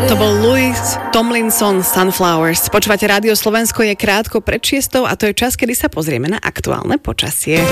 To bol Louis Tomlinson Sunflowers. Počúvate Rádio Slovensko, je krátko pred 6 a to je čas, kedy sa pozrieme na aktuálne počasie.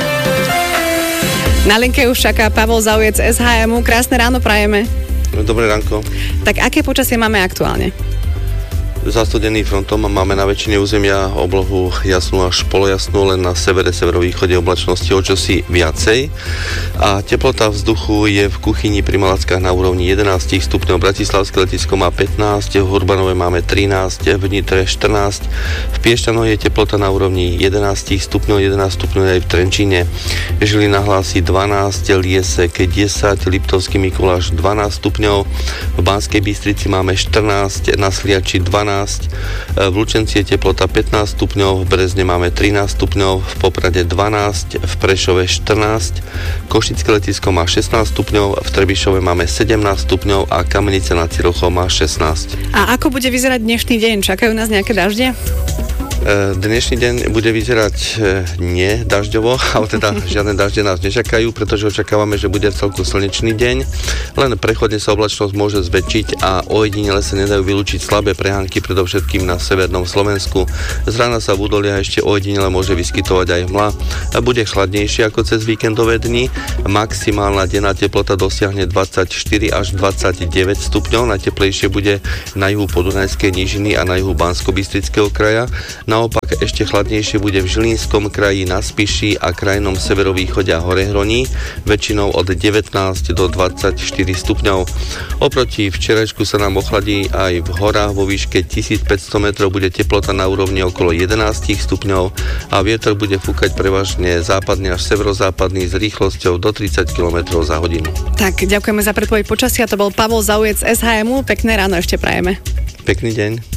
Na linke už čaká Pavol Zaujec z SHM. Krásne ráno prajeme. Dobré ránko. Tak aké počasie máme aktuálne? Zastudený frontom máme na väčšine územia oblohu jasnú až polojasnú, len na severe, severovýchode oblačnosti o čosi viacej. A teplota vzduchu je v kuchyni pri Malackách na úrovni 11 stupňov, Bratislavské letisko má 15, v Urbanove máme 13, v Nitre 14, v Piešťanoch je teplota na úrovni 11 stupňov, 11 stupňov aj v Trenčíne. Žilina hlási 12, Liesek 10, Liptovský Mikuláš 12 stupňov, v Banskej Bystrici máme 14, na Sliači 12, v Lučenci je teplota 15 stupňov, v Brezne máme 13 stupňov, v Poprade 12, v Prešove 14, Košické letisko má 16 stupňov, v Trebišove máme 17 stupňov a Kamenice nad Cirochou má 16. A ako bude vyzerať dnešný deň? Čakajú nás nejaké dažde? Dnešný deň bude vyzerať nie dažďovo, ale teda žiadne dažde nás nečakajú, pretože očakávame, že bude celku slnečný deň. Len prechodne sa oblačnosť môže zväčšiť a ojedinele sa nedajú vylúčiť slabé prehánky, predovšetkým na severnom Slovensku. Z rána sa v údoliach ešte ojedinele môže vyskytovať aj hmla. Bude chladnejšie ako cez víkendové dni. Maximálna denná teplota dosiahne 24 až 29 stupňov. Najteplejšie bude na juhu Podunajskej nížiny a na juhu Banskobystrického kraja. Naopak ešte chladnejšie bude v Žilinskom kraji, na Spiši a krajnom severovýchode a Horehroní, väčšinou od 19 do 24 stupňov. Oproti včerajšku sa nám ochladí aj v horách vo výške 1500 metrov, bude teplota na úrovni okolo 11 stupňov a vietor bude fúkať prevažne západný až severozápadný s rýchlosťou do 30 km za hodinu. Tak, ďakujeme za predpoveď počasia, to bol Pavol Zaujec z SHM. Pekné ráno ešte prajeme. Pekný deň.